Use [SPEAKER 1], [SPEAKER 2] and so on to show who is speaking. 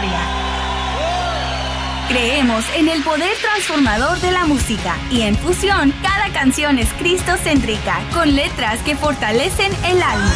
[SPEAKER 1] historia.
[SPEAKER 2] Creemos en el poder transformador de la música y en Fusión cada canción es cristocéntrica, con letras que fortalecen el alma.